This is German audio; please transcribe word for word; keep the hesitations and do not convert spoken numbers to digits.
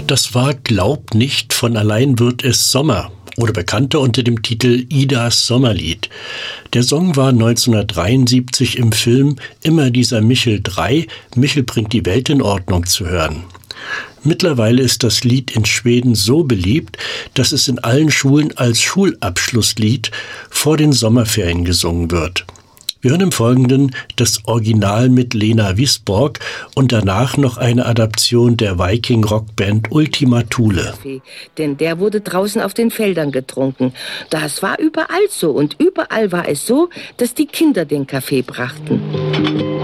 Das war Glaub nicht, von allein wird es Sommer oder bekannter unter dem Titel Idas Sommerlied. Der Song war neunzehnhundertdreiundsiebzig im Film Immer dieser Michel drei, Michel bringt die Welt in Ordnung zu hören. Mittlerweile ist das Lied in Schweden so beliebt, dass es in allen Schulen als Schulabschlusslied vor den Sommerferien gesungen wird. Wir hören im Folgenden das Original mit Lena Wisborg und danach noch eine Adaption der Viking-Rockband Ultima Thule. Denn der wurde draußen auf den Feldern getrunken. Das war überall so und überall war es so, dass die Kinder den Kaffee brachten.